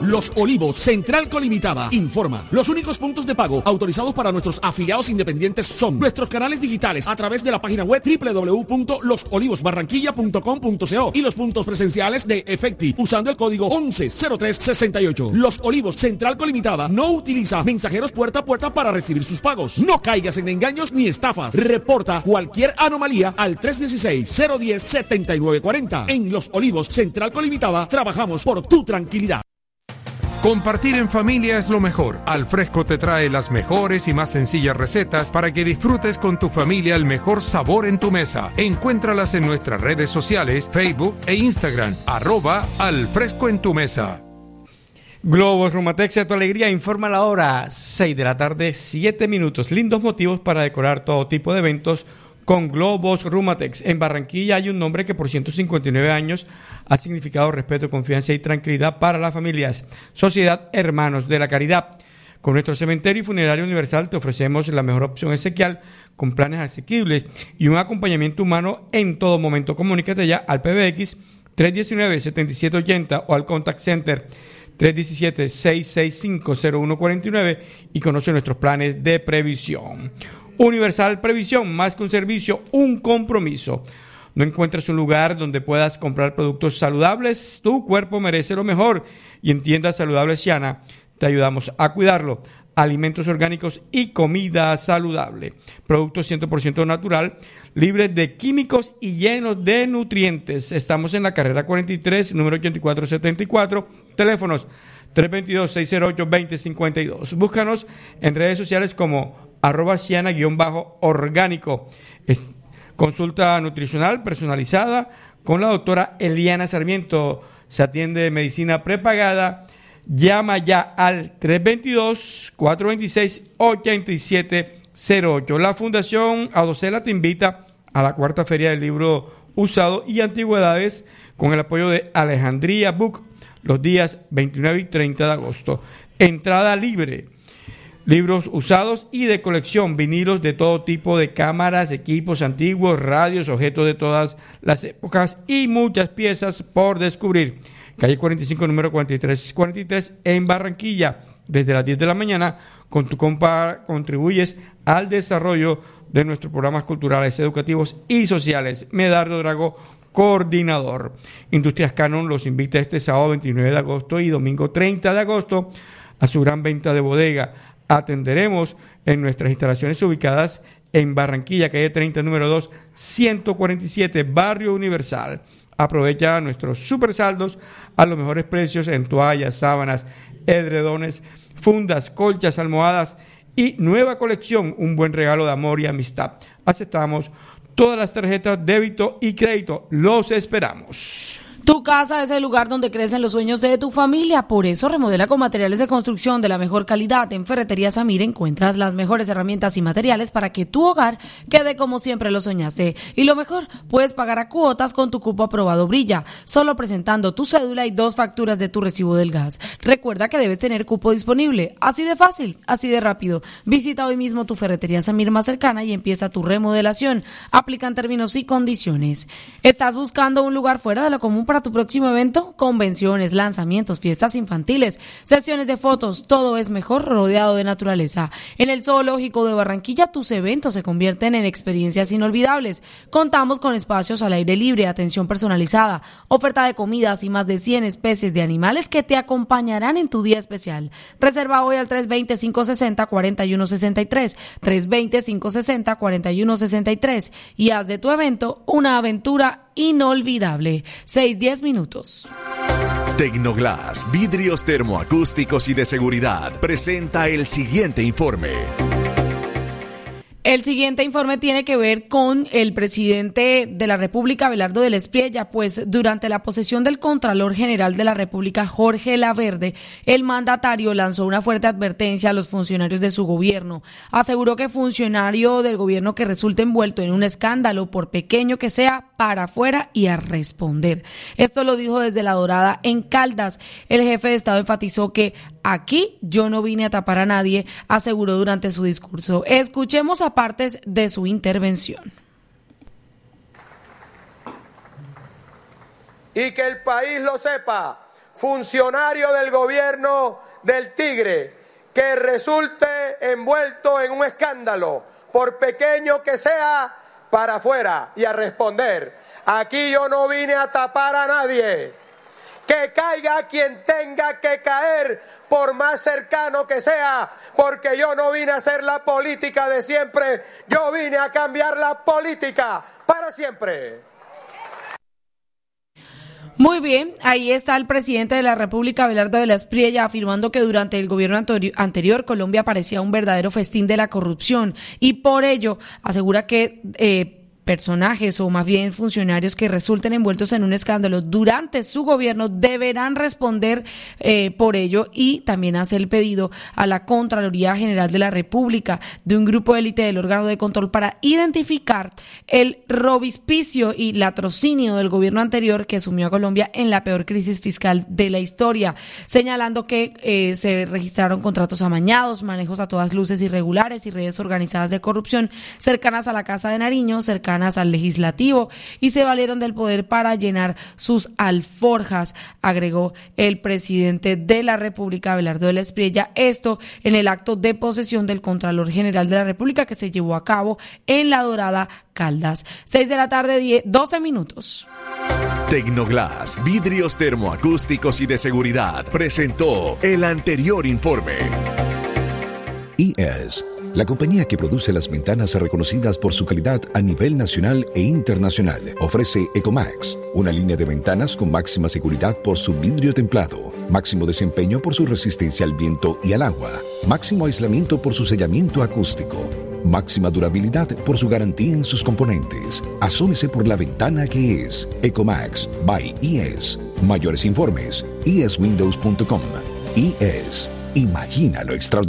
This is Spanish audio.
Los Olivos, Central Colimitada, informa. Los únicos puntos de pago autorizados para nuestros afiliados independientes son nuestros canales digitales a través de la página web www.losolivosbarranquilla.com.co y los puntos presenciales de Efecti usando el código 110368. Los Olivos, Central Colimitada, no utiliza mensajeros puerta a puerta para recibir sus pagos. No caigas en engaños ni estafas. Reporta cualquier anomalía al 316-010-7940. En Los Olivos, Central Colimitada, trabajamos por tu tranquilidad. Compartir en familia es lo mejor. Alfresco te trae las mejores y más sencillas recetas para que disfrutes con tu familia el mejor sabor en tu mesa. Encuéntralas en nuestras redes sociales, Facebook e Instagram, @Alfresco en tu mesa. Globos Rumatex, a tu alegría, informa la hora, 6 de la tarde, 7 minutos. Lindos motivos para decorar todo tipo de eventos con Globos Rumatex. En Barranquilla hay un nombre que por 159 años ha significado respeto, confianza y tranquilidad para las familias. Sociedad Hermanos de la Caridad. Con nuestro cementerio y funerario universal te ofrecemos la mejor opción esequial con planes asequibles y un acompañamiento humano en todo momento. Comunícate ya al PBX 319-7780 o al Contact Center 317-665-0149 y conoce nuestros planes de previsión. Universal Previsión, más que un servicio, un compromiso. No encuentras un lugar donde puedas comprar productos saludables. Tu cuerpo merece lo mejor y en Tiendas Saludables Siana te ayudamos a cuidarlo. Alimentos orgánicos y comida saludable. Productos 100% natural, libres de químicos y llenos de nutrientes. Estamos en la carrera 43, número 8474. Teléfonos 322-608-2052. Búscanos en redes sociales como @Siana_orgánico. Consulta nutricional personalizada con la doctora Eliana Sarmiento. Se atiende de medicina prepagada. Llama ya al 322-426-8708. La Fundación Adocela te invita a la cuarta feria del libro usado y antigüedades con el apoyo de Alejandría Book los días 29 y 30 de agosto. Entrada libre. Libros usados y de colección, vinilos de todo tipo de cámaras, equipos antiguos, radios, objetos de todas las épocas y muchas piezas por descubrir. Calle 45, número 4343 en Barranquilla. Desde las 10 de la mañana, con tu compa contribuyes al desarrollo de nuestros programas culturales, educativos y sociales. Medardo Drago, coordinador. Industrias Canon los invita este sábado 29 de agosto y domingo 30 de agosto a su gran venta de bodega. Atenderemos en nuestras instalaciones ubicadas en Barranquilla, calle 30, número 2, 147, Barrio Universal. Aprovecha nuestros super saldos a los mejores precios en toallas, sábanas, edredones, fundas, colchas, almohadas y nueva colección, un buen regalo de amor y amistad. Aceptamos todas las tarjetas débito y crédito. Los esperamos. Tu casa es el lugar donde crecen los sueños de tu familia, por eso remodela con materiales de construcción de la mejor calidad. En Ferretería Samir encuentras las mejores herramientas y materiales para que tu hogar quede como siempre lo soñaste. Y lo mejor, puedes pagar a cuotas con tu cupo aprobado Brilla, solo presentando tu cédula y 2 facturas de tu recibo del gas. Recuerda que debes tener cupo disponible, así de fácil, así de rápido. Visita hoy mismo tu Ferretería Samir más cercana y empieza tu remodelación. Aplican términos y condiciones. ¿Estás buscando un lugar fuera de lo común para tu próximo evento? Convenciones, lanzamientos, fiestas infantiles, sesiones de fotos, todo es mejor rodeado de naturaleza. En el Zoológico de Barranquilla tus eventos se convierten en experiencias inolvidables. Contamos con espacios al aire libre, atención personalizada, oferta de comidas y más de 100 especies de animales que te acompañarán en tu día especial. Reserva hoy al 320-560-4163, 320-560-4163 y haz de tu evento una aventura inolvidable. 6-10 minutos. Tecnoglass, vidrios termoacústicos y de seguridad, presenta el siguiente informe. El siguiente informe tiene que ver con el presidente de la República, Abelardo del Espriella, pues durante la posesión del Contralor General de la República, Jorge Laverde, el mandatario lanzó una fuerte advertencia a los funcionarios de su gobierno. Aseguró que funcionario del gobierno que resulte envuelto en un escándalo, por pequeño que sea, para afuera y a responder. Esto lo dijo desde La Dorada en Caldas. El jefe de Estado enfatizó que aquí yo no vine a tapar a nadie, aseguró durante su discurso. Escuchemos a partes de su intervención. Y que el país lo sepa, funcionario del gobierno del Tigre que resulte envuelto en un escándalo, por pequeño que sea, para afuera y a responder. Aquí yo no vine a tapar a nadie. Que caiga quien tenga que caer, por más cercano que sea, porque yo no vine a hacer la política de siempre, yo vine a cambiar la política para siempre. Muy bien, ahí está el presidente de la República, Abelardo de la Espriella, afirmando que durante el gobierno anterior Colombia parecía un verdadero festín de la corrupción y por ello asegura que personajes o más bien funcionarios que resulten envueltos en un escándalo durante su gobierno deberán responder por ello, y también hace el pedido a la Contraloría General de la República de un grupo de élite del órgano de control para identificar el robispicio y latrocinio del gobierno anterior que sumió a Colombia en la peor crisis fiscal de la historia, señalando que se registraron contratos amañados, manejos a todas luces irregulares y redes organizadas de corrupción cercanas a la Casa de Nariño, cercanas al legislativo, y se valieron del poder para llenar sus alforjas, agregó el presidente de la República, Abelardo de la Espriella, esto en el acto de posesión del Contralor General de la República que se llevó a cabo en La Dorada, Caldas. 6 de la tarde, 12 minutos. Tecnoglass, vidrios termoacústicos y de seguridad, presentó el anterior informe. IES, la compañía que produce las ventanas reconocidas por su calidad a nivel nacional e internacional, ofrece Ecomax, una línea de ventanas con máxima seguridad por su vidrio templado, máximo desempeño por su resistencia al viento y al agua, máximo aislamiento por su sellamiento acústico, máxima durabilidad por su garantía en sus componentes. Asómese por la ventana que es Ecomax by IES. Mayores informes, ieswindows.com. IES, imagina lo extraordinario.